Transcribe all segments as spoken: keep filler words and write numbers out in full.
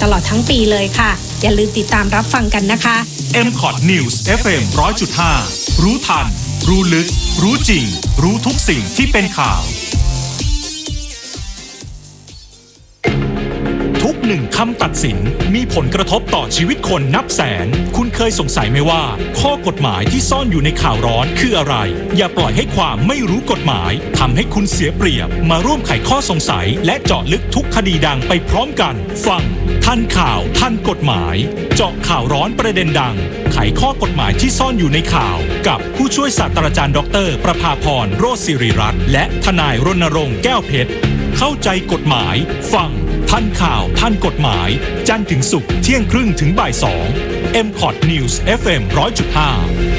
ลอดทั้งปีเลยค่ะอย่าลืมติดตามรับฟังกันนะคะเอ็ม คอ ที News เอฟ เอ็ม หนึ่งร้อยจุดห้า รู้ทันรู้ลึกรู้จริงรู้ทุกสิ่งที่เป็นข่าวทุกหนึ่งคำตัดสินมีผลกระทบต่อชีวิตคนนับแสนคุณเคยสงสัยไหมว่าข้อกฎหมายที่ซ่อนอยู่ในข่าวร้อนคืออะไรอย่าปล่อยให้ความไม่รู้กฎหมายทำให้คุณเสียเปรียบมาร่วมไขข้อสงสัยและเจาะลึกทุกคดีดังไปพร้อมกันฟังทันข่าวทันกฎหมายเจาะข่าวร้อนประเด็นดังไขข้อกฎหมายที่ซ่อนอยู่ในข่าวกับผู้ช่วยศาสตราจารย์ดรประภาพรโรจน์ศิริรัตน์และทนายรณรงค์แก้วเพชรเข้าใจกฎหมายฟังทันข่าวทันกฎหมายจันทร์ถึงศุกร์เที่ยงครึ่งถึงบ่ายสอง เอ็ม คอ ที News เอฟ เอ็ม หนึ่งร้อยจุดห้า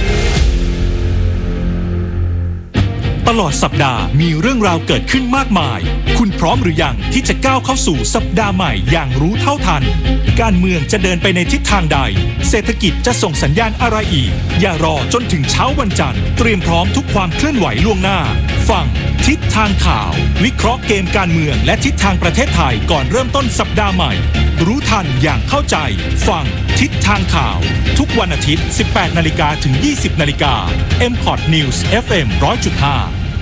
ตลอดสัปดาห์มีเรื่องราวเกิดขึ้นมากมายคุณพร้อมหรือยังที่จะก้าวเข้าสู่สัปดาห์ใหม่อย่างรู้เท่าทันการเมืองจะเดินไปในทิศทางใดเศรษฐกิจจะส่งสัญญาณอะไรอีกอย่ารอจนถึงเช้าวันจันทร์เตรียมพร้อมทุกความเคลื่อนไหวล่วงหน้าฟังทิศทางข่าววิเคราะห์เกมการเมืองและทิศทางประเทศไทยก่อนเริ่มต้นสัปดาห์ใหม่รู้ทันอย่างเข้าใจฟังทิศทางข่าวทุกวันอาทิตย์ สิบแปดนาฬิกา ถึง ยี่สิบนาฬิกา เอ็ม คอ ที News เอฟ เอ็ม หนึ่งร้อยจุดห้า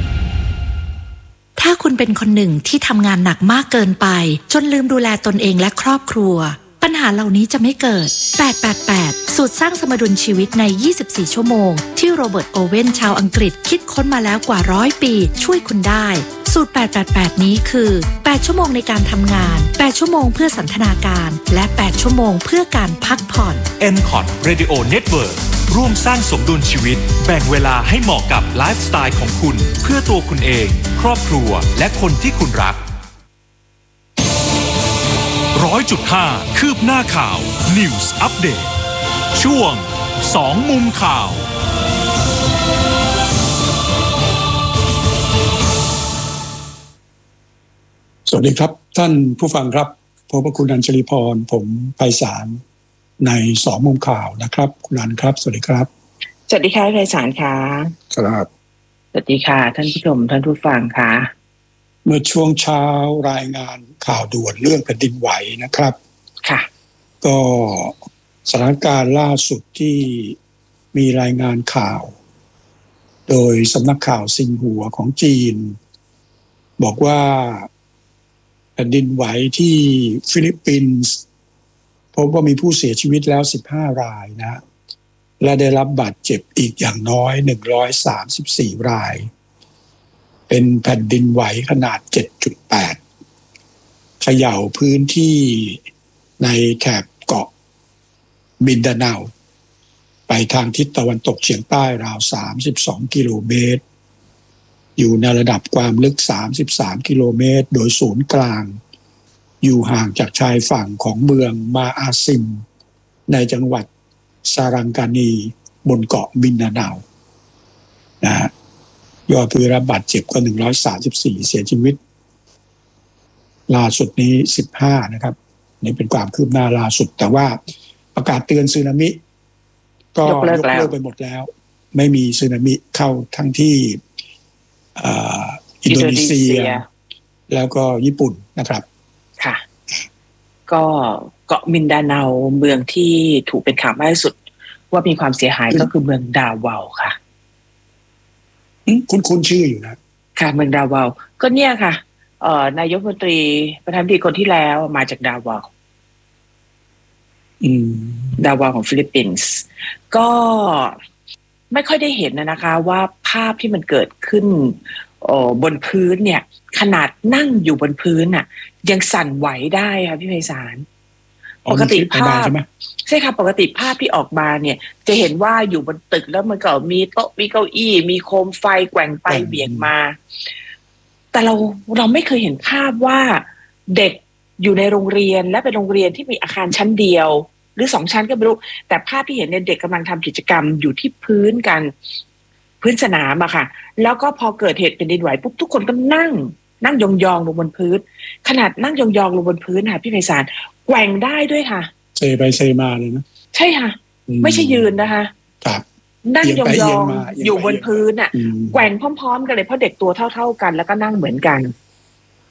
ถ้าคุณเป็นคนหนึ่งที่ทำงานหนักมากเกินไปจนลืมดูแลตนเองและครอบครัวปัญหาเหล่านี้จะไม่เกิดแปด แปด แปดสูตรสร้างสมดุลชีวิตในยี่สิบสี่ชั่วโมงที่โรเบิร์ตโอเว่นชาวอังกฤษคิดค้นมาแล้วกว่าร้อยปีช่วยคุณได้สูตรแปด แปด แปดนี้คือแปดชั่วโมงในการทำงานแปดชั่วโมงเพื่อสันทนาการและแปดชั่วโมงเพื่อการพักผ่อนเอ็ม คอ ที Radio Network ร่วมสร้างสมดุลชีวิตแบ่งเวลาให้เหมาะกับไลฟ์สไตล์ของคุณเพื่อตัวคุณเองครอบครัวและคนที่คุณรัก ร้อยจุดห้า คืบหน้าข่าว News Update ช่วงสองมุมข่าวสวัสดีครับท่านผู้ฟังครับพบกับคุณอัญชลีพรผมไพศาลในสองมุมข่าวนะครับคุณอัญครับสวัสดีครับสวัสดีค่ะไพศาลค่ะครับสวัสดีค่ะท่านผู้ชมท่านผู้ฟังค่ะเมื่อช่วงเช้ารายงานข่าวด่วนเรื่องแผ่นดินไหวนะครับค่ะก็สถานการณ์ล่าสุดที่มีรายงานข่าวโดยสำนักข่าวซินหัวของจีนบอกว่าแผ่นดินไหวที่ฟิลิปปินส์พบว่ามีผู้เสียชีวิตแล้วสิบห้ารายนะและได้รับบาดเจ็บอีกอย่างน้อยหนึ่งร้อยสามสิบสี่รายเป็นแผ่นดินไหวขนาด เจ็ดจุดแปด เขย่าพื้นที่ในแถบเกาะมินดาเนาไปทางทิศตะวันตกเฉียงใต้ราวสามสิบสองกิโลเมตรอยู่ในระดับความลึกสามสิบสามกิโลเมตรโดยศูนย์กลางอยู่ห่างจากชายฝั่งของเมืองมาอาซิมในจังหวัดซารังกานีบนเกาะมินดาเนานะฮะยอดผู้ได้รับบาดเจ็บก็หนึ่งร้อยสามสิบสี่เสียชีวิตล่าสุดนี้สิบห้านะครับนี่เป็นความคืบหน้าล่าสุดแต่ว่าประกาศเตือนสึนามิก็ยกเลิกไปหมดแล้วไม่มีสึนามิเข้าทั้งที่อินโดนีเซียแล้วก็ญี่ปุ่นนะครับค่ะก็เกาะมินดาเนาเมืองที่ถูกเป็นข่าวมากที่สุดว่ามีความเสียหายก็คือเมืองดาวาวค่ะคุ้นคุ้นชื่ออยู่นะค่ะเมืองดาวาวก็เนี่ยค่ะเอ่อนายกรัฐมนตรีประธานาธิบดีคนที่แล้วมาจากดาวาวอืมดาวาวของฟิลิปปินส์ก็ไม่ค่อยได้เห็นนะคะว่าภาพที่มันเกิดขึ้นบนพื้นเนี่ยขนาดนั่งอยู่บนพื้นน่ะยังสั่นไหวได้ค่ะพี่ไพศาลปกติภาพใช่ค่ะปกติภาพที่ออกมาเนี่ยจะเห็นว่าอยู่บนตึกแล้วมันก็มีโต๊ะมีเก้าอี้มีโคมไฟแกว่งไปเบี่ยงมาแต่เราเราไม่เคยเห็นภาพว่าเด็กอยู่ในโรงเรียนและเป็นโรงเรียนที่มีอาคารชั้นเดียวหรือสองชั้นก็ไม่รู้แต่ภาพที่เห็นเนี่ยเด็กกำลังทำกิจกรรมอยู่ที่พื้นกันพื้นสนามอะค่ะแล้วก็พอเกิดเหตุแผ่นดินไหวปุ๊บทุกคนก็นั่งนั่งยองๆลงบนพื้นขนาดนั่งยองๆลงบนพื้นค่ะพี่ไพศาลแกว่งได้ด้วยค่ะเซไปเซมาเลยนะใช่ค่ะไม่ใช่ยืนนะคะครับนั่งยองๆอยู่บนพื้นอะแกว่งพร้อมๆกันเลยเพราะเด็กตัวเท่าๆกันแล้วก็นั่งเหมือนกัน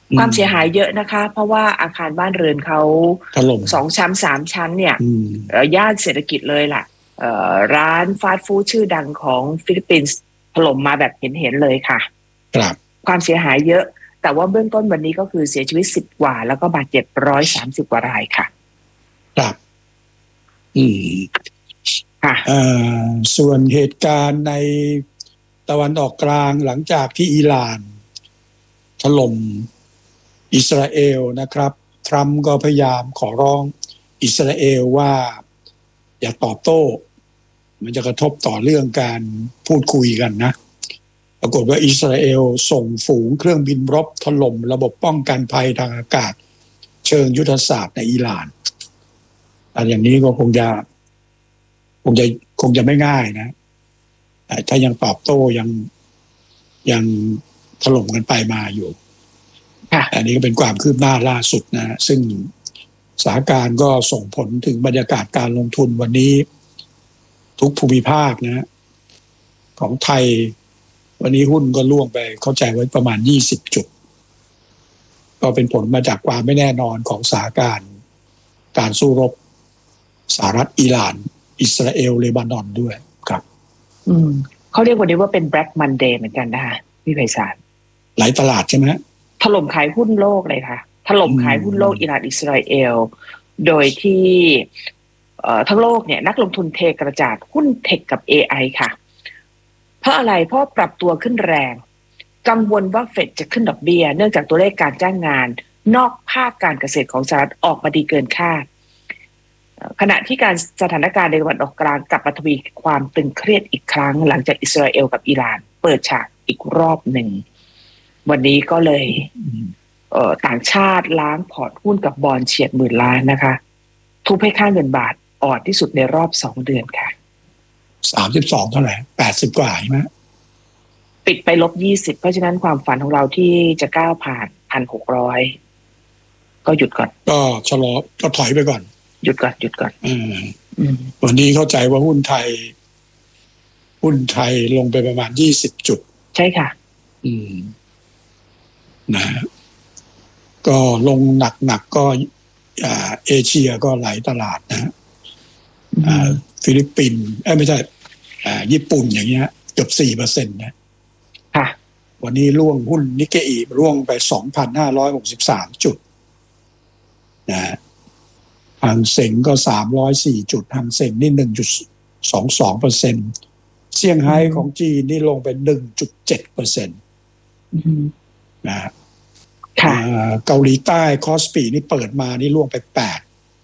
ความเสียหายเยอะนะคะเพราะว่าอาคารบ้านเรือนเขาถล่มสองชั้นสามชั้นเนี่ยย่านเศรษฐกิจเลยล่ะร้านฟาสต์ฟู้ดชื่อดังของฟิลิปปินส์ถล่มมาแบบเห็นๆเลยค่ะครับความเสียหายเยอะแต่ว่าเบื้องต้นวันนี้ก็คือเสียชีวิตสิบกว่าแล้วก็บาดเจ็บหนึ่งร้อยสามสิบกว่ารายค่ะครับอืมค่ะอ่าส่วนเหตุการณ์ในตะวันออกกลางหลังจากที่อิหร่านถล่มอิสราเอลนะครับทรัมป์ก็พยายามขอร้องอิสราเอลว่าอย่าตอบโต้มันจะกระทบต่อเรื่องการพูดคุยกันนะปรากฏว่าอิสราเอลส่งฝูงเครื่องบินรบถล่มระบบป้องกันภัยทางอากาศเชิงยุทธศาสตร์ในอิหร่านอันอย่างนี้ก็คงจะคงจะคงจะไม่ง่ายนะถ้ายังตอบโต้ยังยังถล่มกันไปมาอยู่อันนี้ก็เป็นความคืบหน้าล่าสุดนะซึ่งสถานการณ์ก็ส่งผลถึงบรรยากาศการลงทุนวันนี้ทุกภูมิภาคนะของไทยวันนี้หุ้นก็ล่วงไปเข้าใจไว้ประมาณยี่สิบจุดก็เป็นผลมาจากความไม่แน่นอนของสถานการณ์การสู้รบสหรัฐอิหร่านอิสราเอลเลบานอนด้วยครับอืมเขาเรียกวันนี้ว่าเป็น Black Monday เหมือนกันนะคะพี่ไพศาลหลายตลาดใช่ไหมถล่มขายหุ้นโลกเลยค่ะถล่มขายหุ้นโลกอิหร่านอิสราเอลโดยที่เอ่อทั้งโลกเนี่ยนักลงทุนเทกระจาดหุ้นเทคกับ เอ ไอ ค่ะเพราะอะไรเพราะปรับตัวขึ้นแรงกังวลว่าเฟดจะขึ้นดอกเบี้ยเนื่องจากตัวเลขการจ้างงานนอกภาคการเกษตรของสหรัฐออกมาดีเกินคาดขณะที่การสถานการณ์ในตะวันออกกลางกลับมาทวีความตึงเครียดอีกครั้งหลังจากอิสราเอลกับอิหร่านเปิดฉากอีกรอบหนึ่งวันนี้ก็เลยเอ่อต่างชาติล้างพอร์ตหุ้นกับบอนด์เฉียดหมื่นล้านนะคะทุบให้ค่าเงินบาทอ่อนที่สุดในรอบสองเดือนค่ะสามสิบสองเท่าไหร่แปดสิบกว่าใช่ไหมปิดไปลบยี่สิบเพราะฉะนั้นความฝันของเราที่จะก้าวผ่านพันหกร้อยก็หยุดก่อนก็ชะลอก็ถอยไปก่อนหยุดก่อนหยุดก่อนอืมวันนี้เข้าใจว่าหุ้นไทยหุ้นไทยลงไปประมาณยี่สิบจุดใช่ค่ะอืมนะก็ลงหนักๆ ก, ก็อ่าเอเชียก็หลายตลาดนะอ่าฟิลิปปินส์เอ้ยไม่ใช่อ่าญี่ปุ่นอย่างเงี้ยเกือบ สี่เปอร์เซ็นต์ นะค่ะวันนี้ร่วงหุ้นนิกเกอิร่วงไป สองพันห้าร้อยหกสิบสาม จุดนะหางเส็งก็สามร้อยสี่จุดหางเส็งนี่ หนึ่งจุดสองสองเปอร์เซ็นต์ เซี่ยงไฮ้ของจีนนี่ลงไป หนึ่งจุดเจ็ดเปอร์เซ็นต์ นะเกาหลีใต้คอสปีนี่เปิดมานี่ล่วงไปแปด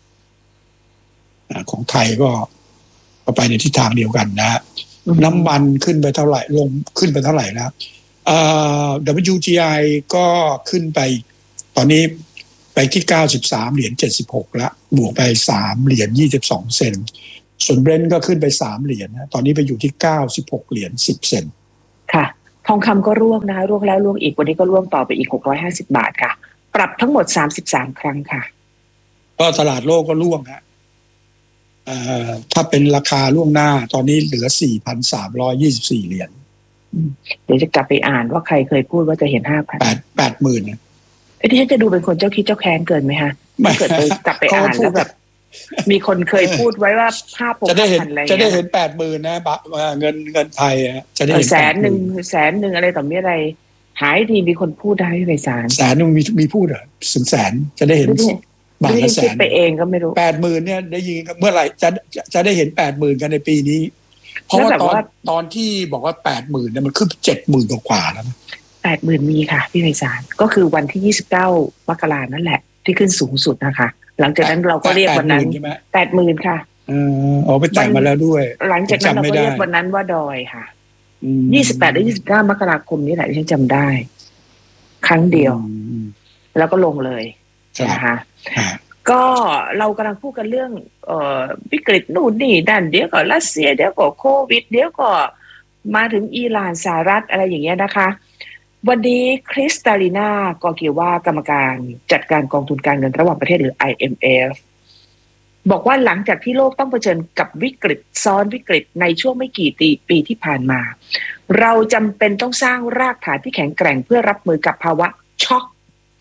ของไทยก็ก็ไปในทิศทางเดียวกันนะน้ำมันขึ้นไปเท่าไหร่ลงขึ้นไปเท่าไหร่แล้วเอ่อ ดับเบิลยู ที ไอ ก็ขึ้นไปตอนนี้ไปที่เก้าสิบสามเหรียญเจ็ดสิบหกแล้วบวกไปสามเหรียญยี่สิบสองเซนต์ส่วนเบรนท์ก็ขึ้นไปสามเหรียญนะตอนนี้ไปอยู่ที่เก้าสิบหกเหรียญสิบเซนต์ค่ะทองคำก็ร่วงนะคะร่วงแล้วร่วงอีกวันนี้ก็ร่วงต่อไปอีกหกร้อยห้าสิบบาทค่ะปรับทั้งหมดสามสิบสามครั้งค่ะก็ตลาดโลกก็ร่วงฮะเอ่อถ้าเป็นราคาล่วงหน้าตอนนี้เหลือ สี่พันสามร้อยยี่สิบสี่ เหรียญเดี๋ยวจะกลับไปอ่านว่าใครเคยพูดว่าจะเห็น ห้าพันแปด แปดหมื่นนะเอ๊ะที่ฉันจะดูเป็นคนเจ้าคิดเจ้าแค้นเกินไหมฮะไม่เกิดไปกลับไปอ่านแล้วแบบมีคนเคยพูดไว้ว่าภาพผมจะได้เห็นจะได้เห็น แปดหมื่น นะเงินเงินไทยอ่ะจะได้เห็นแสนนึงแสนนึงอะไรต่อมีอะไรหายดีมีคนพูดได้พี่ไพศาลแสนนึงมีมีพูดเหรอถึงแสนจะได้เห็นบาทละแสนไปเองก็ไม่รู้แปดหมื่น เนี่ยได้ยินเมื่อไหร่จะจะได้เห็น แปดหมื่น กันในปีนี้เพราะว่าตอนตอนที่บอกว่า แปดหมื่น เนี่ยมันขึ้น เจ็ดหมื่น กว่าๆแล้วนะแปดหมื่น มีค่ะพี่ไพศาลก็คือวันที่ยี่สิบเก้ามกราคมนั่นแหละที่ขึ้นสูงสุดนะคะหลังจากนั้นเราก็เรียกวันนั้น แปดหมื่น ค่ะเออเอาไปแต่งมาแล้วด้วยหลังจากนั้นเราก็เรียกวันนั้นว่าดอยค่ะยี่สิบแปดและยี่สิบเก้ามกราคมนี่แหละที่ฉันจำได้ครั้งเดียวแล้วก็ลงเลยนะคะก็เรากำลังพูดกันเรื่องเอ่อวิกฤตนู่นนี่นั่นเดี๋ยวก็รัสเซียเดี๋ยวก็โควิดเดี๋ยวก็มาถึงอิหร่านสหรัฐอะไรอย่างเงี้ยนะคะวันนี้คริสตาลิน่ากอเกียวว่ากรรมการจัดการกองทุนการเงินระหว่างประเทศหรือ ไอ เอ็ม เอฟ บอกว่าหลังจากที่โลกต้องเผชิญกับวิกฤตซ้อนวิกฤตในช่วงไม่กี่ปีที่ผ่านมาเราจำเป็นต้องสร้างรากฐานที่แข็งแกร่งเพื่อรับมือกับภาวะช็อก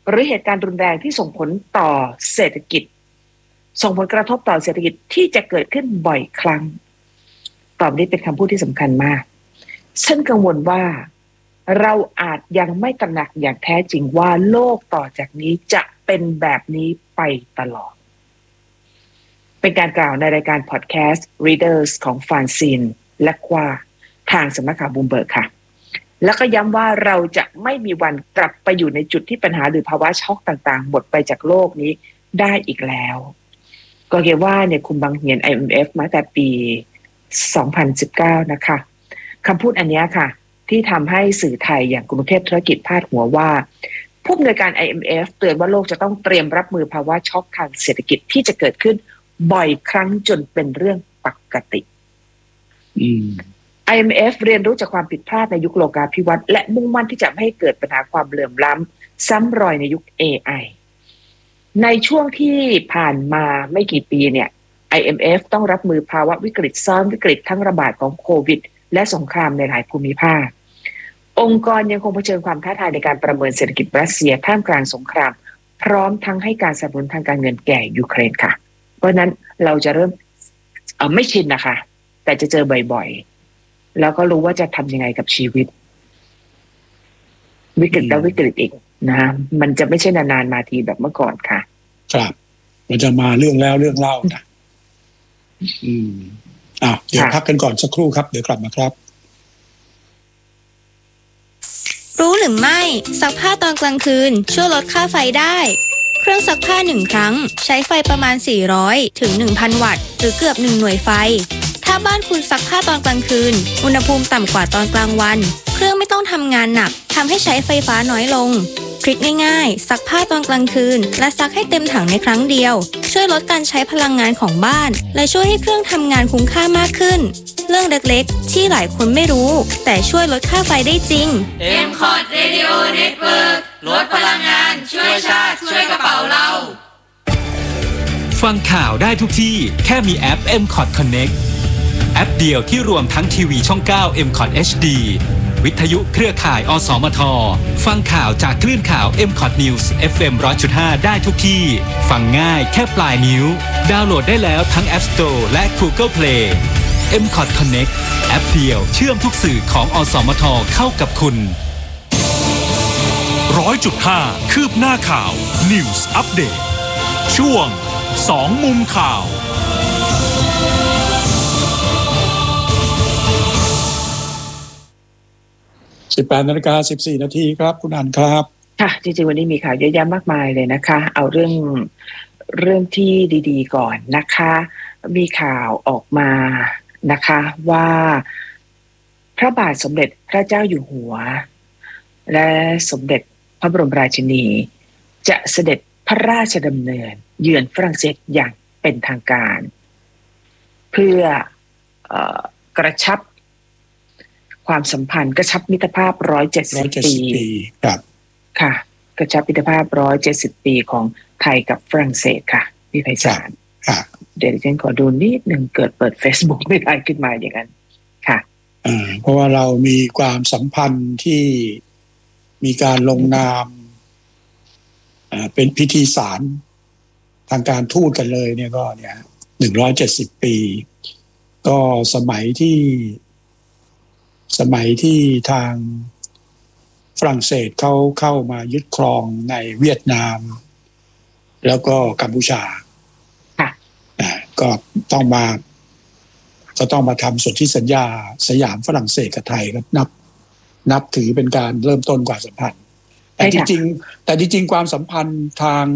หรือเหตุการณ์รุนแรงที่ส่งผลต่อเศรษฐกิจส่งผลกระทบต่อเศรษฐกิจที่จะเกิดขึ้นบ่อยครั้งตอบนี้เป็นคำพูดที่สำคัญมากฉันกังวลว่าเราอาจยังไม่ตระหนักอย่างแท้จริงว่าโลกต่อจากนี้จะเป็นแบบนี้ไปตลอดเป็นการกล่าวในรายการพอดแคสต์ Readers ของฟานซินและกว่าทางสำนักข่าวบูมเบิร์กค่ะแล้วก็ย้ำว่าเราจะไม่มีวันกลับไปอยู่ในจุดที่ปัญหาหรือภาวะช็อกต่างๆหมดไปจากโลกนี้ได้อีกแล้วก็เรียกว่าเนี่ยคุณบังเหียน ไอ เอ็ม เอฟ มาแต่ปีสองพันสิบเก้านะคะคำพูดอันนี้ค่ะที่ทำให้สื่อไทยอย่างกรุงเทพธุรกิจพาดหัวว่าผู้อำนวยการ ไอ เอ็ม เอฟ เตือนว่าโลกจะต้องเตรียมรับมือภาวะช็อกทางเศรษฐกิจที่จะเกิดขึ้นบ่อยครั้งจนเป็นเรื่องปกติอืมไอ เอ็ม เอฟ เรียนรู้จากความผิดพลาดในยุคโลกาภิวัตน์และมุ่งมั่นที่จะไม่ให้เกิดปัญหาความเหลื่อมล้ำซ้ำรอยในยุค เอ ไอ ในช่วงที่ผ่านมาไม่กี่ปีเนี่ย ไอ เอ็ม เอฟ ต้องรับมือภาวะวิกฤตซ้อนวิกฤตทั้งระบาดของโควิดและสงครามในหลายภูมิภาคองค์กรยังคงเผชิญความท้าทายในการประเมินเศรษฐกิจรัสเซียท่ามกลางสงครามพร้อมทั้งให้การสนับสนุนทางการเงินแก่ยูเครนค่ะเพราะนั้นเราจะเริ่มเอ่อไม่ชินนะคะแต่จะเจอบ่อยๆแล้วก็รู้ว่าจะทำยังไงกับชีวิตวิกฤตแล้ววิกฤตอีกนะมันจะไม่ใช่นานๆมาทีแบบเมื่อก่อนค่ะครับมันจะมาเรื่องแล้วเรื่องเล่านะอืมอ่ะเดี๋ยวพักกันก่อนสักครู่ครับเดี๋ยวกลับมาครับรู้หรือไม่ซักผ้าตอนกลางคืนช่วยลดค่าไฟได้เครื่องซักผ้าหนึ่งครั้งใช้ไฟประมาณสี่ร้อยถึง หนึ่งพัน วัตต์หรือเกือบหนึ่งหน่วยไฟถ้าบ้านคุณซักผ้าตอนกลางคืนอุณหภูมิต่ำกว่าตอนกลางวันเครื่องไม่ต้องทำงานหนักทำให้ใช้ไฟฟ้าน้อยลงทริคง่ายๆซักผ้าตอนกลางคืนและซักให้เต็มถังในครั้งเดียวช่วยลดการใช้พลังงานของบ้านและช่วยให้เครื่องทำงานคุ้มค่ามากขึ้นเรื่องเล็กๆที่หลายคนไม่รู้แต่ช่วยลดค่าไฟได้จริงเอ็ม คอร์ด Radio Network ลดพลังงานช่วยชาติช่วยกระเป๋าเราฟังข่าวได้ทุกที่แค่มีแอป เอ็ม คอร์ด Connect แอปเดียวที่รวมทั้งทีวีช่อง เก้า เอ็ม คอร์ด เอช ดี วิทยุเครือข่ายอสมทฟังข่าวจากคลื่นข่าว เอ็ม คอร์ด News เอฟ เอ็ม หนึ่งร้อยจุดห้า ได้ทุกที่ฟังง่ายแค่ปลายนิ้วดาวน์โหลดได้แล้วทั้ง App Store และ Google Play เอ็ม คอร์ด Connect แอปเดียวเชื่อมทุกสื่อของอสมทเข้ากับคุณ ร้อยจุดห้า คืบหน้าข่าว News Update ช่วงสองมุมข่าวสิบแปดนาฬิกาสิบสี่นาทีครับคุณอันครับค่ะจริงๆวันนี้มีข่าวเยอะแยะมากมายเลยนะคะเอาเรื่องเรื่องที่ดีๆก่อนนะคะมีข่าวออกมานะคะว่าพระบาทสมเด็จพระเจ้าอยู่หัวและสมเด็จพระบรมราชินีจะเสด็จพระราชดำเนินเยือนฝรั่งเศสอย่างเป็นทางการเพื่อเอ่อกระชับความสัมพันธ์กระชับมิตรภาพหนึ่งร้อยเจ็ดสิบปีครับค่ะกระชับมิตรภาพหนึ่งร้อยเจ็ดสิบปีของไทยกับฝรั่งเศสค่ะพี่ไพศาลเดี๋ยวฉันขอดูนิดนึงเกิดเปิด Facebook ไม่ได้ขึ้นมาอย่างนั้นค่ะอ่าเพราะว่าเรามีความสัมพันธ์ที่มีการลงนามอ่าเป็นพิธีสารทางการทูตกันเลยเนี่ยก็เนี่ยหนึ่งร้อยเจ็ดสิบปีก็สมัยที่สมัยที่ทางฝรั่งเศสเขาเข้ามายึดครองในเวียดนามแล้วก็กัมพูชาค่ะอ่าก็ต้องมาก็ต้องมาทำสนธิสัญญาสยามฝรั่งเศสกับไทยก็นับนับถือเป็นการเริ่มต้นความสัมพันธ์แต่จริงๆแต่จริงๆความสัมพันธ์ทาง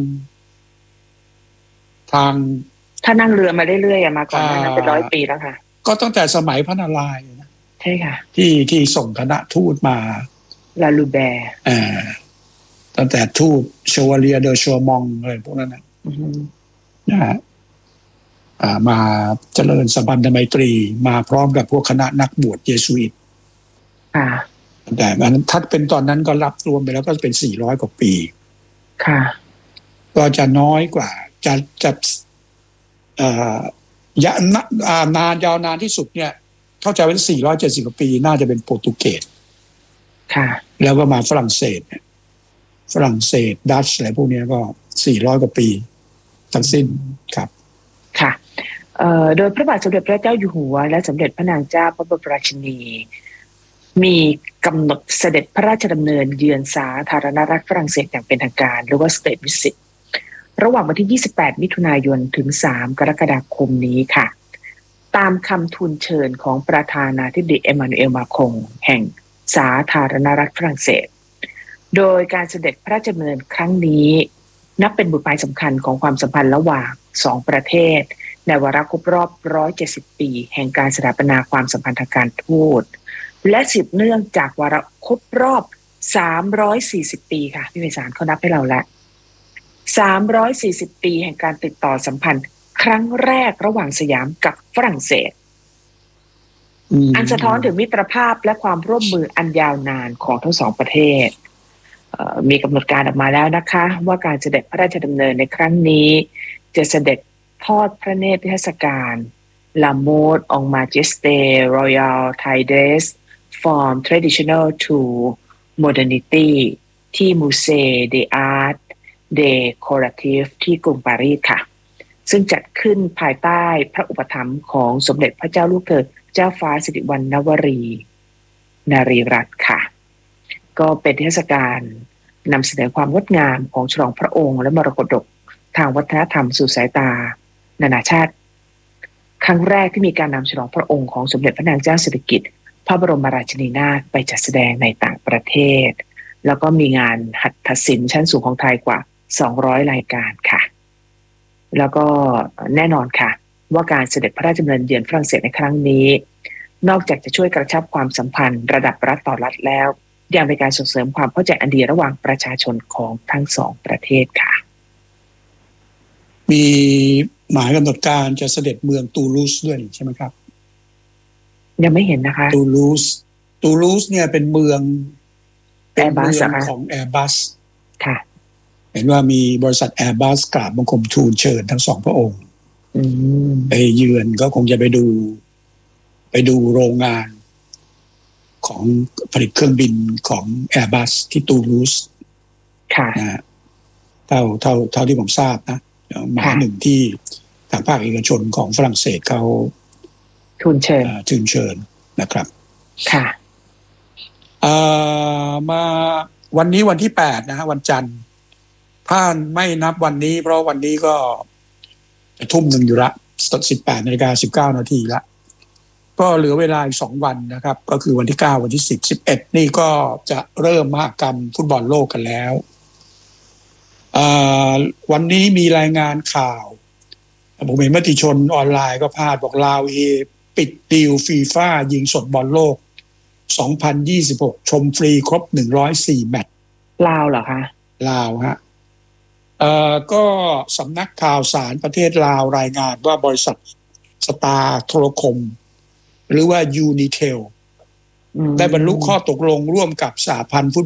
ทางถ้านั่งเรือมาเรื่อยๆมาก่อนนั้นเป็นร้อยปีแล้วค่ะก็ตั้งแต่สมัยพระนารายณ์นะใช่ค่ะที่ที่ส่งคณะทูตมาลาลูแบร์อ่าตั้งแต่ทูตโชวาเลียเดอชัวมองอะไรพวกนั้นนะนะฮะอ่ามาเจริญสัมพันธไมตรีมาพร้อมกับพวกคณะนักบวชเยซูอิตค่ะแต่อันนั้นถ้าเป็นตอนนั้นก็รับรวมไปแล้วก็เป็นสี่ร้อยกว่าปีค่ะก็จะน้อยกว่าจะจะเอ่อยะนานยาวนานที่สุดเนี่ยเข้าใจว่าสี่ร้อยเจ็ดสิบกว่าปีน่าจะเป็นโปรตุเกสค่ะแล้วก็มาฝรั่งเศสเนี่ยฝรั่งเศสดัตช์อะไรพวกนี้ก็สี่ร้อยกว่าปีทั้งสิ้นครับค่ะโดยพระบาทสมเด็จพระเจ้าอยู่หัวและสมเด็จพระนางเจ้าพระบรมราชินีมีกำหนดเสด็จพระราชดำเนินเยือนสาธารณรัฐฝรั่งเศสอย่างเป็นทางการหรือว่า State Visit ระหว่างวันที่ยี่สิบแปดมิถุนายนถึงสามกรกฎาคมนี้ค่ะตามคำทูลเชิญของประธานาธิบดีเอมมานูเอลมาครงแห่งสาธารณรัฐฝรั่งเศสโดยการเสด็จพระราชดำเนินครั้งนี้นับเป็นบุตรหมายสำคัญของความสัมพันธ์ระหว่างสองประเทศในวาระครบรอบหนึ่งร้อยเจ็ดสิบปีแห่งการสถาปนาความสัมพันธ์ทางการทูตและสืบเนื่องจากวาระครบรอบสามร้อยสี่สิบปีค่ะพี่ไพศาลเขานับให้เราแล้วสามร้อยสี่สิบปีแห่งการติดต่อสัมพันธ์ครั้งแรกระหว่างสยามกับฝรั่งเศสอันสะท้อนถึงมิตรภาพและความร่วมมืออันยาวนานของทั้งสองประเทศมีกำหนดการออกมาแล้วนะคะว่าการเสด็จพระราชดำเนินในครั้งนี้จะเสด็จทอดพระเนตรนิทรรศการ La Mode en Majesté Royal Thai Dress From Traditional to Modernity ที่ Musée des Arts Décoratifs ที่กรุงปารีสค่ะซึ่งจัดขึ้นภายใต้พระอุปถัมภ์ของสมเด็จพระเจ้าลูกเธอเจ้าฟ้าสิริวัณณวรีนารีรัตน์ค่ะก็เป็นเทศกาลนำเสนอความงดงามของฉลองพระองค์และมรดกทางวัฒนธรรมสู่สายตานานาชาติครั้งแรกที่มีการนำฉลองพระองค์ของสมเด็จพระนางเจ้าสิริกิติ์พระบรมราชินีนาถไปจัดแสดงในต่างประเทศแล้วก็มีงานหัตถศิลป์ชั้นสูงของไทยกว่าสองร้อยรายการค่ะแล้วก็แน่นอนค่ะว่าการเสด็จพระราชดำเนินเยือนฝรั่งเศสในครั้งนี้นอกจากจะช่วยกระชับความสัมพันธ์ระดับรัฐต่อรัฐแล้วยังเป็นการส่งเสริมความเข้าใจอันดีระหว่างประชาชนของทั้งสองประเทศค่ะมีหมายกำหนดการจะเสด็จเมืองตูลูสด้วยใช่ไหมครับยังไม่เห็นนะคะตูลูสตูลูสเนี่ยเป็นเมืองเป็นเมืองของ Airbus ค่ะเห็นว่ามีบริษัท Airbus กราบบังคมทูลเชิญทั้งสองพระองค์ไปเยือนก็คงจะไปดูไปดูโรงงานของผลิตเครื่องบินของ Airbus ที่ตูลูสค่ะนะเท่าเท่าเท่าที่ผมทราบนะหมายหนึ่งที่ทางภาคเอกชนของฝรั่งเศสเขาทูลเชิญทูลเชิญนะครับค่ะมาวันนี้วันที่แปดนะฮะวันจันทร์ถ้าไม่นับวันนี้เพราะวันนี้ก็ทุ่มหนึ่งอยู่ละสิบแปดนาฬิกาสิบเก้านาทีละก็เหลือเวลาอีกสองวันนะครับก็คือวันที่เก้าวันที่สิบ สิบเอ็ดนี่ก็จะเริ่มมหกรรมฟุตบอลโลกกันแล้ววันนี้มีรายงานข่าวผมเห็นมติชนออนไลน์ก็พาดบอกลาวเอปิดดีลฟีฟ่ายิงสดบอลโลกสองพันยี่สิบหกชมฟรีครบหนึ่งร้อยสี่แมตช์ลาวเหรอคะลาวฮะเอ่อก็สำนักข่าวสารประเทศลาวรายงานว่าบริษัทสตาร์โทรคมหรือว่ายูนิเทลได้บรรลุข้อตกลงร่วมกับสหพันธ์ฟุต